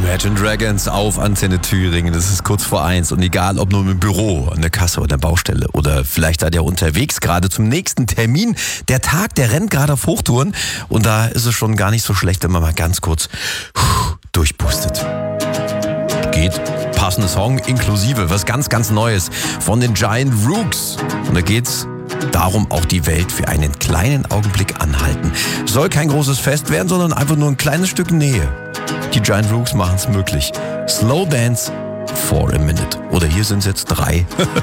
Imagine Dragons auf Antenne Thüringen. Das ist kurz vor 1 und egal ob nur im Büro, an der Kasse oder der Baustelle oder vielleicht seid ihr unterwegs gerade zum nächsten Termin. Der Tag, der rennt gerade auf Hochtouren und da ist es schon gar nicht so schlecht, wenn man mal ganz kurz durchpustet. Geht. Passende Song inklusive was ganz, ganz Neues von den Giant Rooks. Und da geht's darum, auch die Welt für einen kleinen Augenblick anhalten. Soll kein großes Fest werden, sondern einfach nur ein kleines Stück Nähe. Die Giant Rooks machen es möglich. Slow Dance for a Minute. Oder hier sind es jetzt 3.